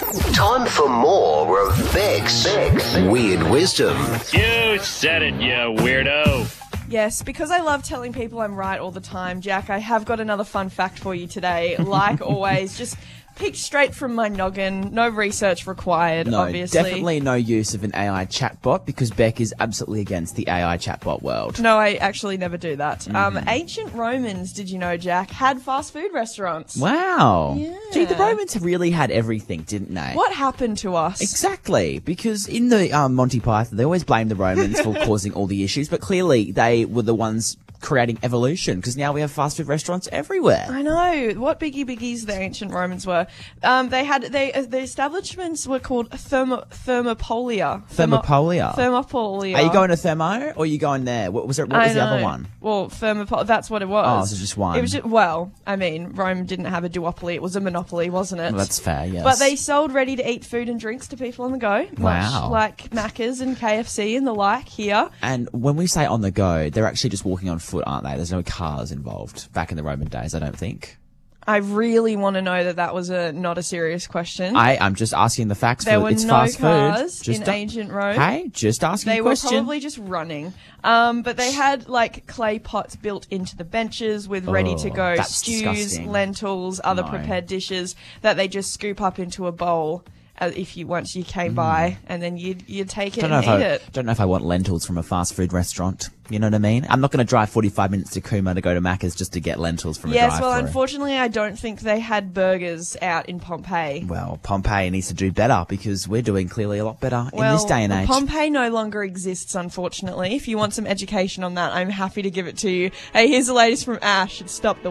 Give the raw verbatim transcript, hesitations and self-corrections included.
Time for more of Beck's Weird Wisdom. You said it, you weirdo. Yes, because I love telling people I'm right all the time, Jack, I have got another fun fact for you today. Like always, just picked straight from my noggin. No research required, No, obviously. definitely no use of an A I chatbot because Beck is absolutely against the A I chatbot world. No, I actually never do that. Mm-hmm. Um, ancient Romans, did you know, Jack, had fast food restaurants. Wow. Yeah. Gee, the Romans really had everything, didn't they? What happened to us? Exactly, because in the um, Monty Python, they always blame the Romans for causing all the issues, but clearly they were the ones creating evolution, because now we have fast food restaurants everywhere. I know. What biggie biggies the ancient Romans were. Um, they had, they, uh, the establishments were called thermo, thermopolia. Thermopolia? Thermopolia. Are you going to Thermo, or are you going there? What was it? What I was the know. other one? Well, thermopol, that's what it was. Oh, so just one. It was just, well, I mean, Rome didn't have a duopoly, it was a monopoly, wasn't it? Well, that's fair, yes. But they sold ready-to-eat food and drinks to people on the go. Wow. Much like Macca's and K F C and the like here. And when we say on the go, they're actually just walking on foot, aren't they? There's no cars involved back in the Roman days, I don't think. I really want to know that that was a not a serious question. I, I'm just asking the facts. There for were it's no fast cars food. Just in don't- ancient Rome. Hey, just asking They a were question. probably just running. Um, but they had like clay pots built into the benches with ready to go Oh, that's stews, disgusting. lentils, other No. prepared dishes that they just scoop up into a bowl uh, if you once you came by, and then you'd you'd take it don't know and if eat I it. don't know if I want lentils from a fast food restaurant. You know what I mean? I'm not going to drive forty-five minutes to Cooma to go to Macca's just to get lentils from a Yes, drive-thru. well, unfortunately, I don't think they had burgers out in Pompeii. Well, Pompeii needs to do better because we're doing clearly a lot better in Well, this day and age. Pompeii no longer exists, unfortunately. If you want some education on that, I'm happy to give it to you. Hey, here's the latest from Ash. Stop the